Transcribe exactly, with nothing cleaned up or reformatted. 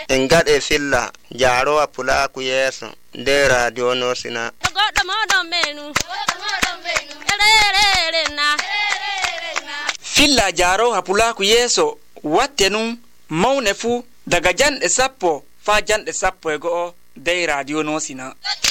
en gade filla jaaro apula ku yeso de radio no sina godo modo menu erere na filla jaaro apula ku yeso wattenu mawne fu daga jande sappo fa jande sappo e go de radio no sina